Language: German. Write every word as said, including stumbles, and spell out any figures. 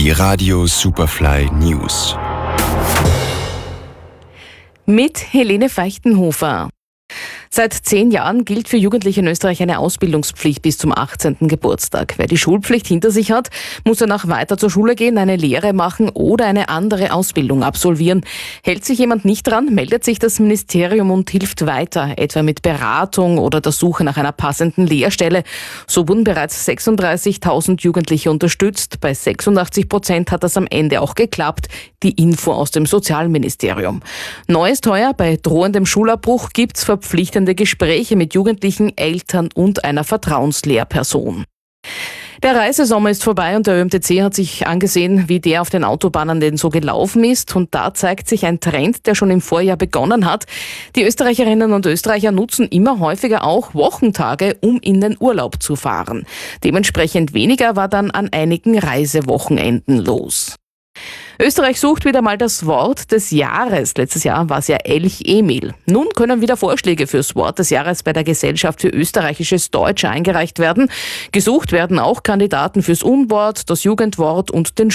Die Radio Superfly News. Mit Helene Feichtenhofer. Seit zehn Jahren gilt für Jugendliche in Österreich eine Ausbildungspflicht bis zum achtzehnten Geburtstag. Wer die Schulpflicht hinter sich hat, muss danach weiter zur Schule gehen, eine Lehre machen oder eine andere Ausbildung absolvieren. Hält sich jemand nicht dran, meldet sich das Ministerium und hilft weiter, etwa mit Beratung oder der Suche nach einer passenden Lehrstelle. So wurden bereits sechsunddreißigtausend Jugendliche unterstützt. Bei sechsundachtzig Prozent hat das am Ende auch geklappt. Die Info aus dem Sozialministerium. Neu ist heuer, bei drohendem Schulabbruch gibt's verpflichtende Gespräche mit Jugendlichen, Eltern und einer Vertrauenslehrperson. Der Reisesommer ist vorbei und der Ö M T C hat sich angesehen, wie der auf den Autobahnen denn so gelaufen ist. Und da zeigt sich ein Trend, der schon im Vorjahr begonnen hat. Die Österreicherinnen und Österreicher nutzen immer häufiger auch Wochentage, um in den Urlaub zu fahren. Dementsprechend weniger war dann an einigen Reisewochenenden los. Österreich sucht wieder mal das Wort des Jahres. Letztes Jahr war es ja Elch Emil. Nun können wieder Vorschläge fürs Wort des Jahres bei der Gesellschaft für österreichisches Deutsch eingereicht werden. Gesucht werden auch Kandidaten fürs Unwort, das Jugendwort und den